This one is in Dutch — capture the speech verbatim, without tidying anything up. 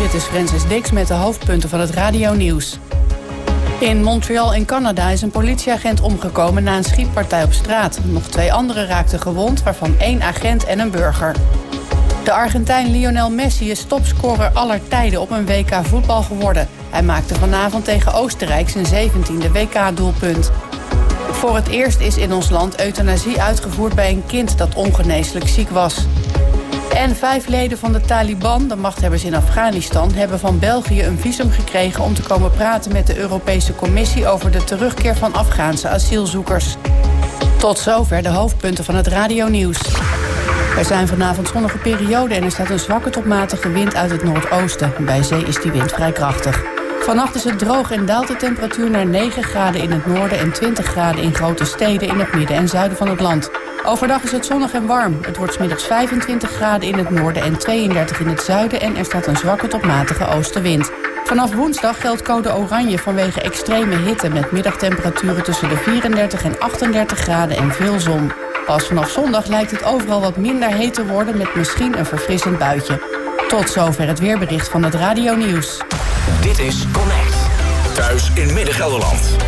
Dit is Francis Dix met de hoofdpunten van het radionieuws. In Montreal in Canada is een politieagent omgekomen na een schietpartij op straat. Nog twee anderen raakten gewond, waarvan één agent en een burger. De Argentijn Lionel Messi is topscorer aller tijden op een W K voetbal geworden. Hij maakte vanavond tegen Oostenrijk zijn zeventiende W K-doelpunt. Voor het eerst is in ons land euthanasie uitgevoerd bij een kind dat ongeneeslijk ziek was. En vijf leden van de Taliban, de machthebbers in Afghanistan, hebben van België een visum gekregen om te komen praten met de Europese Commissie over de terugkeer van Afghaanse asielzoekers. Tot zover de hoofdpunten van het radionieuws. Er zijn vanavond zonnige perioden en er staat een zwakke tot matige wind uit het noordoosten. Bij zee is die wind vrij krachtig. Vannacht is het droog en daalt de temperatuur naar negen graden in het noorden en twintig graden in grote steden in het midden en zuiden van het land. Overdag is het zonnig en warm. Het wordt 's middags vijfentwintig graden in het noorden en tweeëndertig in het zuiden en er staat een zwakke tot matige oostenwind. Vanaf woensdag geldt code oranje vanwege extreme hitte met middagtemperaturen tussen de vierendertig en achtendertig graden en veel zon. Pas vanaf zondag lijkt het overal wat minder heet te worden met misschien een verfrissend buitje. Tot zover het weerbericht van het radionieuws. Dit is Connect. Thuis in Midden-Gelderland.